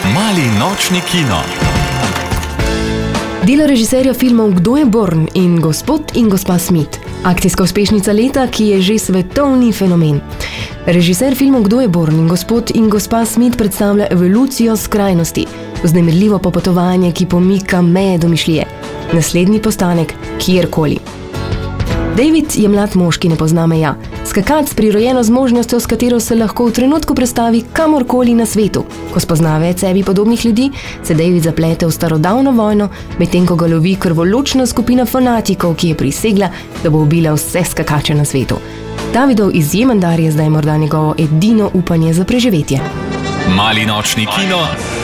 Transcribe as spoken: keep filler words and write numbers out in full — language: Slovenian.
Mali nočni kino. Delo režiserja filmov Kdo je Born in Gospod in gospa Smith. Akcijska uspešnica leta, ki je že svetovni fenomen. Režiser filmov Kdo je Born in Gospod in gospa Smith predstavlja evolucijo skrajnosti, vznemirljivo popotovanje, ki pomika meje domišljije. Naslednji postanek kjerkoli. David je mlad mož, ki ne pozna meja. Skakac prirojeno zmožnostjo, s katero se lahko v trenutku prestavi kamorkoli na svetu. Ko spozna več sebi podobnih ljudi, se David zaplete v starodavno vojno, medtem ko ga lovi krvoločna skupina fanatikov, ki je prisegla, da bo ubila vse skakače na svetu. Davidov izjemen dar je zdaj morda njegovo edino upanje za preživetje. Mali nočni kino.